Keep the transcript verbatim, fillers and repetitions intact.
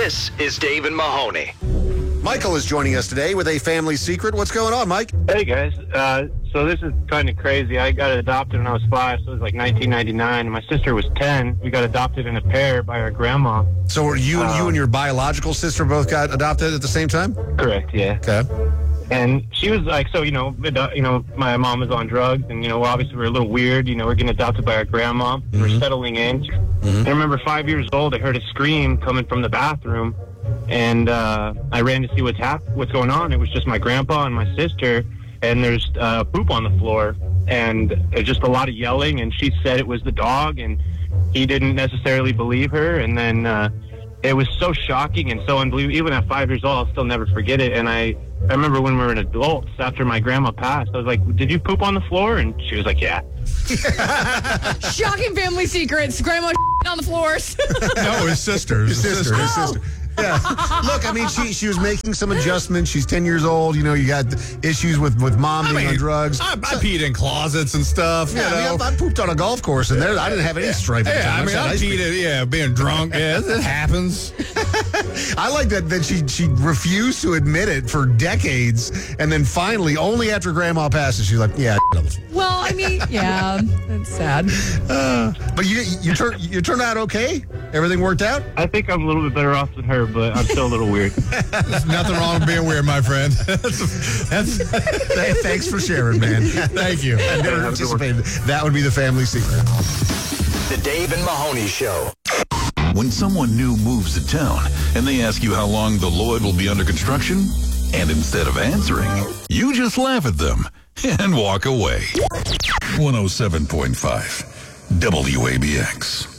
This is Dave and Mahoney. Michael is joining us today with a family secret. What's going on, Mike? Hey, guys. Uh, so this is kind of crazy. I got adopted when I was five, so it was like nineteen ninety-nine. My sister was ten. We got adopted in a pair by our grandma. So were you, Um, you and your biological sister both got adopted at the same time? Correct, yeah. Okay. And she was like, so, you know, ado- you know, my mom was on drugs, and, you know, obviously we we're a little weird. You know, we're getting adopted by our grandma. Mm-hmm. We're settling in. Mm-hmm. And I remember five years old, I heard a scream coming from the bathroom, and uh, I ran to see what's hap- what's going on. It was just my grandpa and my sister, and there's uh, poop on the floor, and uh, just a lot of yelling, and she said it was the dog, and he didn't necessarily believe her, and then uh, it was so shocking and so unbelievable. Even at five years old, I'll still never forget it, and I I remember when we were adults, after my grandma passed, I was like, did you poop on the floor? And she was like, yeah. Shocking family secrets. Grandma on the floors. No, his sister. His sister. His Oh. sister. Yeah. Look, I mean, she she was making some adjustments. She's ten years old. You know, you got issues with, with mom I being mean, on drugs. I, I peed in closets and stuff. yeah, you I, know. mean, I, I pooped on a golf course, and there I didn't have any stripe. Yeah, I I've mean, had I ice peed cream. it, yeah, being drunk. Yeah, it happens. I like that that she she refused to admit it for decades, and then finally, only after Grandma passes, she's like, "Yeah." I on the floor." Well, I mean, yeah, that's sad. Uh, but you you turned you turned out okay. Everything worked out. I think I'm a little bit better off than her, but I'm still a little weird. There's nothing wrong with being weird, my friend. that's, that's, Thanks for sharing, man. thank you. I never have a good one. anticipated that would be the family secret. The Dave and Mahoney Show. When someone new moves to town and they ask you how long the Lloyd will be under construction, and instead of answering, you just laugh at them and walk away. one oh seven point five W A B X.